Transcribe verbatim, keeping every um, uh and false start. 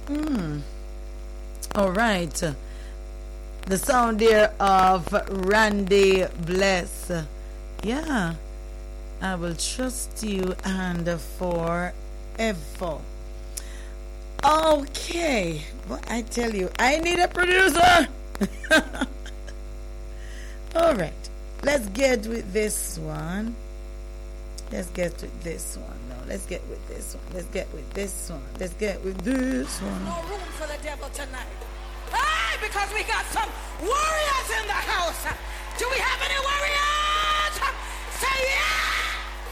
Mm. All right. The sound there of Randy Bless. Yeah. I will trust you and forever. Okay. But I tell you, I need a producer. All right. Let's get with this one. Let's get with this one. No, let's get with this one. Let's get with this one. Let's get with this one. No room for the devil tonight. Hey, because we got some warriors in the house. Do we have any warriors? Say yeah!